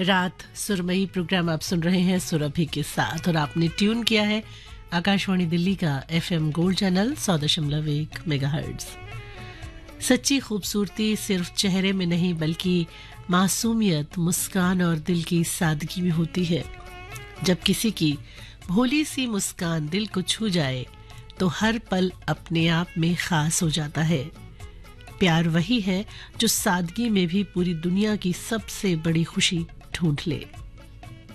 रात सुरमई प्रोग्राम आप सुन रहे हैं सुरभि के साथ और आपने ट्यून किया है आकाशवाणी दिल्ली का एफएम गोल्ड चैनल 100.1 मेगाहर्ट्ज। सच्ची खूबसूरती सिर्फ चेहरे में नहीं बल्कि मासूमियत, मुस्कान और दिल की सादगी में होती है। जब किसी की भोली सी मुस्कान दिल को छू जाए तो हर पल अपने आप में खास हो जाता है। प्यार वही है जो सादगी में भी पूरी दुनिया की सबसे बड़ी खुशी ढूंढ ले।